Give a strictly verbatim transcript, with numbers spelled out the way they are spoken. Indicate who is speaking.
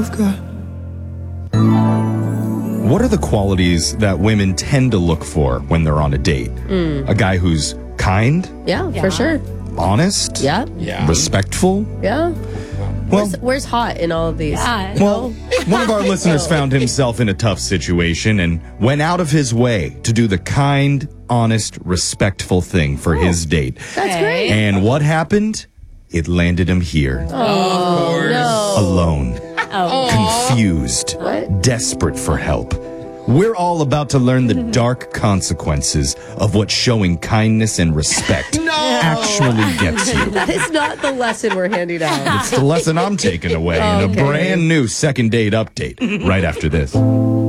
Speaker 1: I've got.
Speaker 2: What are the qualities that women tend to look for when they're on a date?
Speaker 3: Mm.
Speaker 2: A guy who's kind,
Speaker 3: Yeah,
Speaker 4: Yeah.
Speaker 3: for sure.
Speaker 2: honest,
Speaker 3: Yeah.
Speaker 5: Yeah.
Speaker 2: respectful.
Speaker 3: Yeah.
Speaker 2: Well,
Speaker 3: Where's, where's hot in all of these?
Speaker 4: Yeah.
Speaker 2: well, one of our listeners found himself in a tough situation and went out of his way to do the kind, honest, respectful thing for his date.
Speaker 3: That's
Speaker 4: Okay.
Speaker 3: great.
Speaker 2: And what happened? It landed him here,
Speaker 3: Oh, no.
Speaker 2: alone,
Speaker 4: Oh.
Speaker 2: confused,
Speaker 3: What?
Speaker 2: desperate for help. We're all about to learn the dark consequences of what showing kindness and respect actually gets you.
Speaker 3: That is not the lesson we're handing out.
Speaker 2: It's the lesson I'm taking away in a
Speaker 3: Okay.
Speaker 2: brand new second date update right after this.